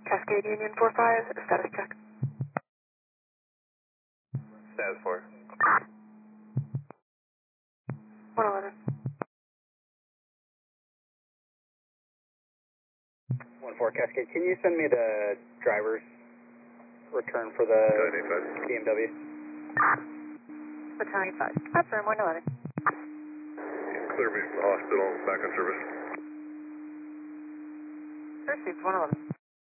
Cascade Union 45, status check. Status 4. 111. 1-4 Cascade, can you send me the driver's return for the BMW? Battalion 5. Affirm 111. Clear me from the hospital, back on service. Received 111.